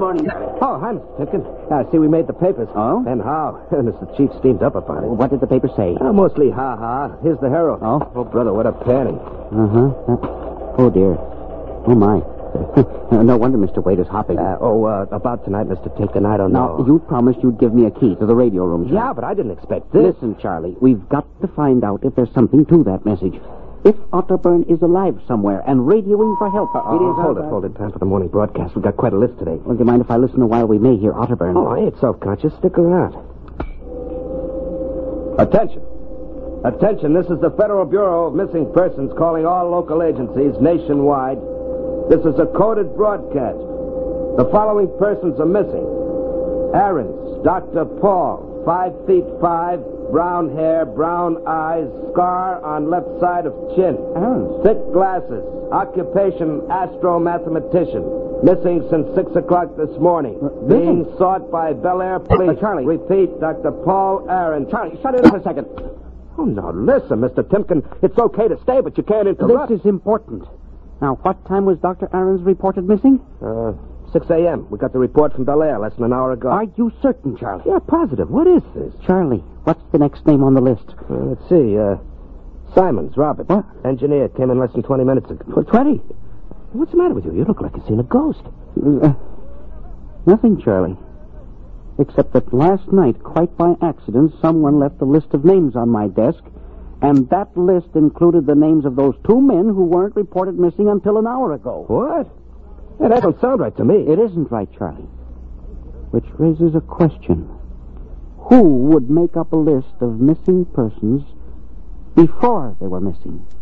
morning. Oh, hi, Mr. Tipton. I see we made the papers. Oh? And how? Mr. Chief steamed up about it. What did the paper say? Mostly ha-ha. Here's the Herald. Oh? Brother, what a panning. Oh, dear. Oh, my. No wonder Mr. Wade is hopping. About tonight, Mr. Tipton, I don't know. Now, you promised you'd give me a key to the radio room, Charlie. Yeah, but I didn't expect this. Listen, Charlie, we've got to find out if there's something to that message. If Otterburn is alive somewhere and radioing for help. Hold it. Time for the morning broadcast. We've got quite a list today. Well, do you mind if I listen a while? We may hear Otterburn. Oh, I ain't self-conscious. Stick around. Attention. Attention, this is the Federal Bureau of Missing Persons calling all local agencies nationwide. This is a coded broadcast. The following persons are missing. Aarons, Dr. Paul, 5'5", brown hair, brown eyes, scar on left side of chin. Aarons? Thick glasses. Occupation, astromathematician. Missing since 6 o'clock this morning. Being sought by Bel Air Police. Charlie. Repeat, Dr. Paul Aarons. Charlie, shut in for a second. Oh, now, listen, Mr. Timken. It's okay to stay, but you can't interrupt. This is important. Now, what time was Dr. Aarons reported missing? 6 a.m. We got the report from Bel Air less than an hour ago. Are you certain, Charlie? Yeah, positive. What is this? Charlie, what's the next name on the list? Let's see. Simons, Robert. What? Engineer. Came in less than 20 minutes ago. 20? What's the matter with you? You look like you've seen a ghost. Nothing, Charlie. Except that last night, quite by accident, someone left a list of names on my desk, and that list included the names of those 2 men who weren't reported missing until an hour ago. What? Yeah, that don't sound right to me. It isn't right, Charlie. Which raises a question. Who would make up a list of missing persons before they were missing?